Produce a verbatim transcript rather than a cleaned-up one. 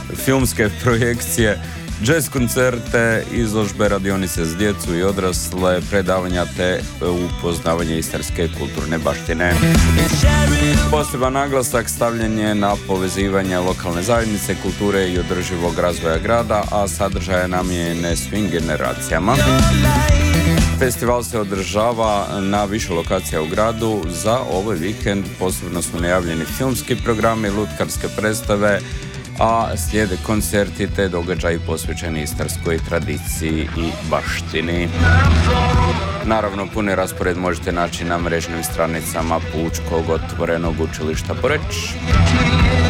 filmske projekcije, jazz koncerte, izložbe, radionice za djecu i odrasle, predavanja te upoznavanje istarske kulturne baštine. Poseban naglasak stavljen je na povezivanje lokalne zajednice, kulture i održivog razvoja grada, a sadržaje namijenjene svim generacijama. Festival se održava na više lokacija u gradu. Za ovaj vikend posebno su najavljeni filmski programi, lutkarske predstave, a slijede koncerti te događaji posvećeni istarskoj tradiciji i baštini. Naravno, puni raspored možete naći na mrežnim stranicama Pučkog otvorenog učilišta Poreč.